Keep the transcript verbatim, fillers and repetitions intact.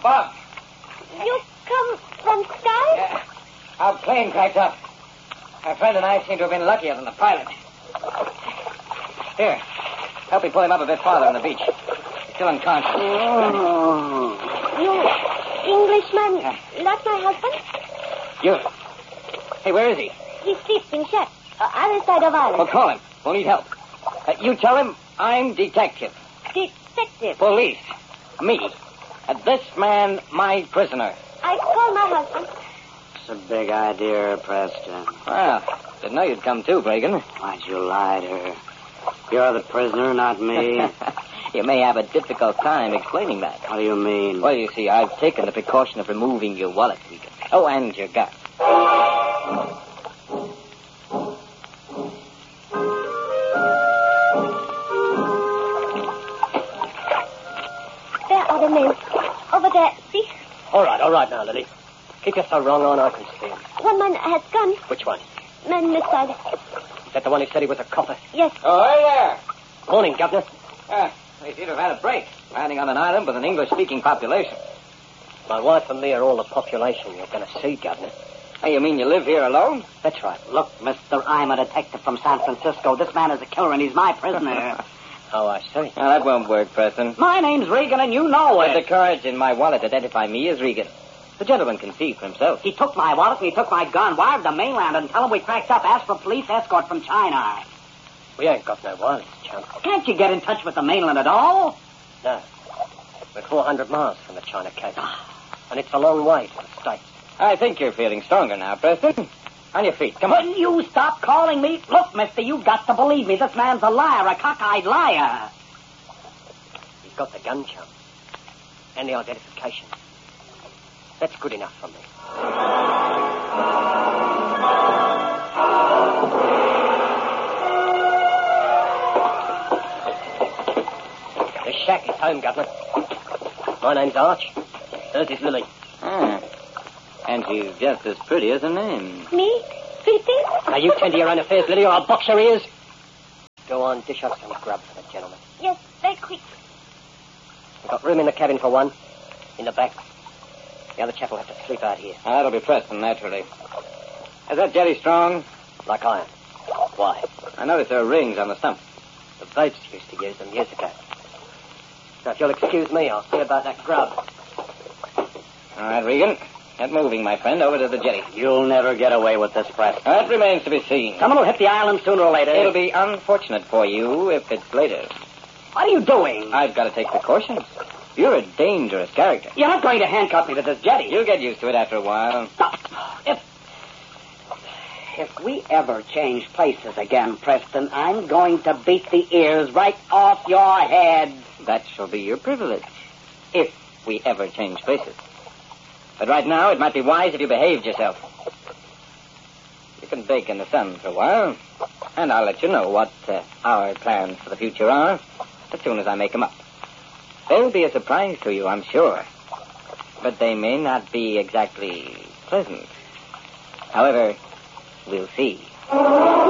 Bob. You come from Sky? Yeah. Our plane cracked up. My friend and I seem to have been luckier than the pilot. Here, help me pull him up a bit farther on the beach. He's still unconscious. Oh. You Englishman, Yeah. not my husband? You. Hey, where is he? He sleeps in shed, uh, other side of island. Well, call him. We'll need help. Uh, you tell him I'm detective. Detective. Police. Me. Uh, this man, my prisoner. I call my husband. It's a big idea, Preston. Well, didn't know you'd come too, Bragan. Why'd you lie to her? You're the prisoner, not me. You may have a difficult time explaining that. What do you mean? Well, you see, I've taken the precaution of removing your wallet, Regan. Oh, and your gun. There are the men. Over there, see? All right, all right now, Lily. Keep your so wrong on, I can see him. One man has gun. Which one? Man this side. Is that the one who said he was a copper? Yes. Oh, hey there. Morning, Governor. Ah, they seem to have had a break, landing on an island with an English-speaking population. My wife and me are all the population you're going to see, Governor. Hey, you mean you live here alone? That's right. Look, mister, I'm a detective from San Francisco. This man is a killer, and he's my prisoner. Oh, I see. Now, that won't work, Preston. My name's Regan, and you know But the it. cards in my wallet identify me as Regan. The gentleman can see for himself. He took my wallet, and he took my gun, wired the mainland, and tell him we cracked up. Asked for police escort from China. We ain't got no wireless, chump. Can't you get in touch with the mainland at all? No. We're four hundred miles from the China Cape. And it's a long way to the States. I think you're feeling stronger now, Preston. On your feet, come on. Will you stop calling me? Look, mister, you've got to believe me. This man's a liar, a cockeyed liar. He's got the gun, chump. And the identification. That's good enough for me. The shack is home, Governor. My name's Arch. Hers is Lily. Ah. And she's just as pretty as her name. Me? Pretty? Now, you tend to your own affairs, Lily, or I'll box your ears. Go on, dish up some grub for the gentleman. Yes, very quick. We've got room in the cabin for one. In the back. The other chap will have to sleep out here. Ah, that'll be Preston, naturally. Is that Jerry Strong? Like iron. Why? I noticed there are rings on the stump. The boats used to use them years ago. Now, if you'll excuse me, I'll see about that grub. All right, Regan. Get moving, my friend, over to the jetty. You'll never get away with this, Preston. That remains to be seen. Someone will hit the island sooner or later. It'll be unfortunate for you if it's later. What are you doing? I've got to take precautions. You're a dangerous character. You're not going to handcuff me to this jetty. You'll get used to it after a while. Stop. If, if we ever change places again, Preston, I'm going to beat the ears right off your head. That shall be your privilege, if we ever change places. But right now, it might be wise if you behaved yourself. You can bake in the sun for a while, and I'll let you know what uh, our plans for the future are as soon as I make them up. They'll be a surprise to you, I'm sure. But they may not be exactly pleasant. However, we'll see.